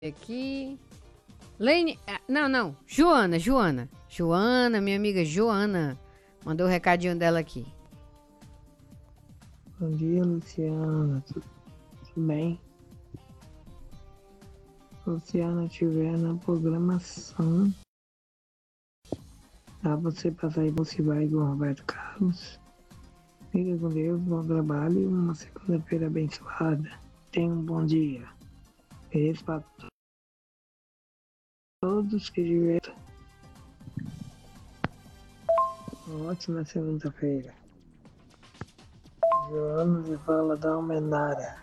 Aqui. Lene. Não. Joana, minha amiga Joana. Mandou o recadinho dela aqui. Bom dia, Luciana. Tudo bem? Luciana, estiver na programação. Dá você passar aí você vai com o Roberto Carlos. Fica com Deus, bom trabalho e uma segunda-feira abençoada. Tenha um bom dia. Beijo para todos que tiveram. Ótima segunda-feira. Joana de Fala da Almenara.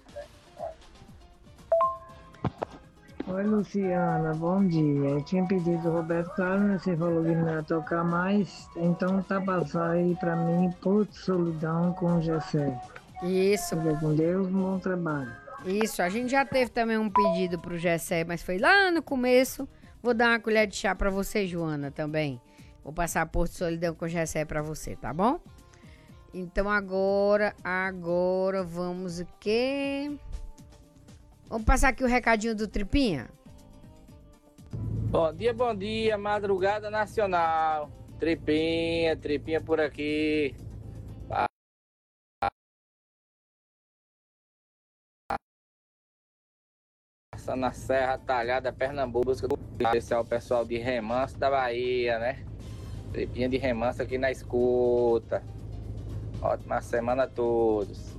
Oi, Luciana, bom dia. Eu tinha pedido o Roberto Carlos, você falou que não ia tocar mais, então tá passando aí pra mim Porto Solidão com o Gessé. Isso. Fica com Deus, bom trabalho. Isso, a gente já teve também um pedido pro Gessé, mas foi lá no começo. Vou dar uma colher de chá pra você, Joana, também. Vou passar Porto Solidão com o Gessé pra você, tá bom? Então agora vamos o quê? Vamos passar aqui o recadinho do Tripinha? Bom dia, madrugada nacional. Tripinha por aqui. Passando na Serra Talhada, Pernambuco, esse é o pessoal de Remanso da Bahia, né? Tripinha de Remanso aqui na escuta. Ótima semana a todos.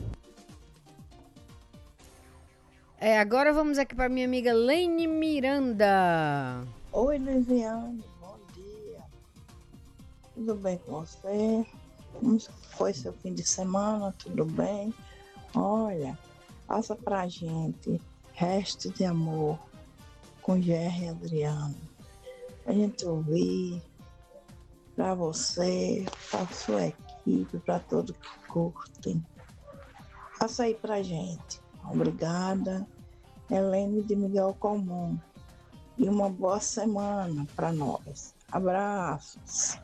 Agora vamos aqui para minha amiga Lene Miranda. Oi, Luiziane, bom dia. Tudo bem com você? Como foi seu fim de semana? Tudo bem? Olha, passa pra gente Resto de Amor com Gerry Adriano. A gente ouvir pra você, pra sua equipe, pra todos que curtem. Passa aí pra gente. Obrigada, Helene de Miguel Comum. E uma boa semana para nós. Abraços.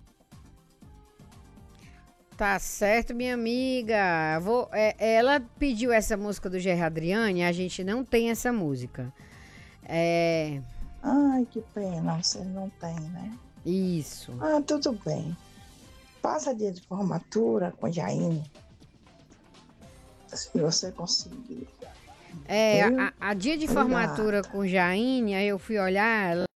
Tá certo, minha amiga. Ela pediu essa música do Gerry Adriane, a gente não tem essa música. Ai, que pena, você não tem, né? Isso. Ah, tudo bem. Passa dia de formatura com Jaine. Se você conseguir. A dia de formatura com Jaine, aí eu fui olhar, ela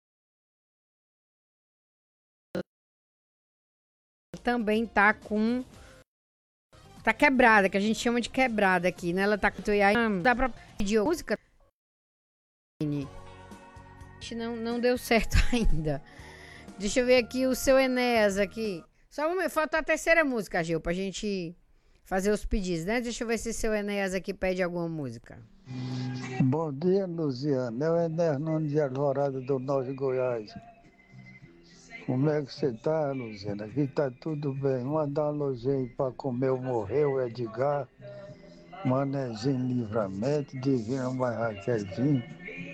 também tá quebrada, que a gente chama de quebrada aqui, né? Ela tá com aí, dá pra pedir música? Não deu certo ainda. Deixa eu ver aqui o seu Enéas aqui. Falta a terceira música, Gil, pra gente fazer os pedidos, né? Deixa eu ver se seu Enéas aqui pede alguma música. Bom dia, Luciana. É o Enéas Nunes de Alvorada do Norte de Goiás. Como é que você tá, Luciana? Aqui tá tudo bem. Manda um alôzinho aí pra comer o Morreu, Edgar, Manezinho Livramento, Divino mais Raquelzinho,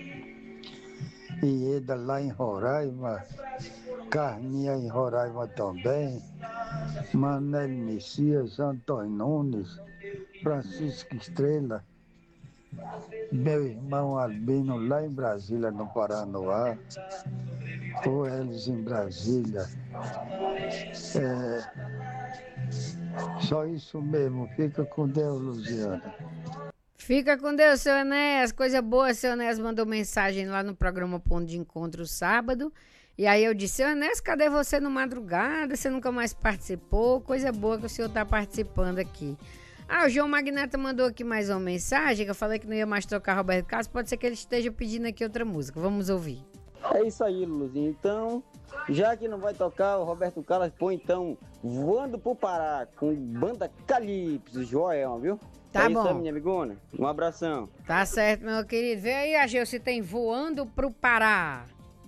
Ieda lá em Roraima, Carminha em Roraima também, Manel Messias, Antônio Nunes, Francisco Estrela, meu irmão Albino lá em Brasília, no Paranoá, o Elis em Brasília. Só isso mesmo. Fica com Deus, Luciana. Fica com Deus, seu Enéas. Coisa boa, seu Enéas mandou mensagem lá no programa Ponto de Encontro sábado. E aí eu disse, seu Enéas, cadê você no madrugada? Você nunca mais participou. Coisa boa que o senhor tá participando aqui. O João Magnata mandou aqui mais uma mensagem, que eu falei que não ia mais tocar Roberto Carlos. Pode ser que ele esteja pedindo aqui outra música. Vamos ouvir. É isso aí, Luzinho. Então, já que não vai tocar o Roberto Carlos, põe então Voando pro Pará, com banda Calypso, Joel, viu? Tá bom. Isso aí, minha amigona. Um abração. Tá certo, meu querido. Vê aí, Ageu, se tem Voando pro Pará.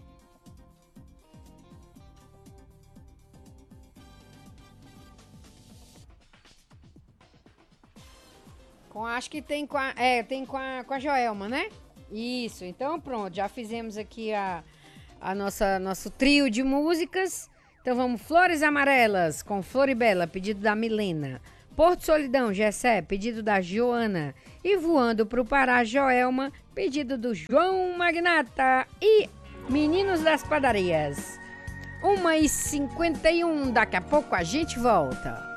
Acho que tem com a Joelma, né? Isso, então pronto, já fizemos aqui nosso trio de músicas. Então vamos, Flores Amarelas, com Floribela, pedido da Milena. Porto Solidão, Gessé, pedido da Joana. E Voando pro Pará, Joelma, pedido do João Magnata e Meninos das Padarias. 1h51, daqui a pouco a gente volta.